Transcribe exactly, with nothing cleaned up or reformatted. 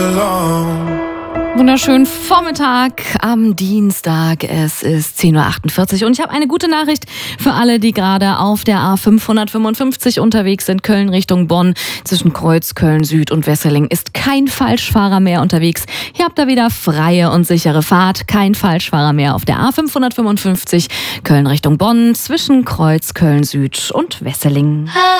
Wunderschönen Vormittag am Dienstag. Es ist zehn Uhr achtundvierzig und ich habe eine gute Nachricht für alle, die gerade auf der A fünfhundertfünfundfünfzig unterwegs sind. Köln Richtung Bonn. Zwischen Kreuz, Köln Süd und Wesseling ist kein Falschfahrer mehr unterwegs. Hier habt ihr wieder freie und sichere Fahrt. Kein Falschfahrer mehr auf der A fünfhundertfünfundfünfzig. Köln Richtung Bonn. Zwischen Kreuz, Köln Süd und Wesseling.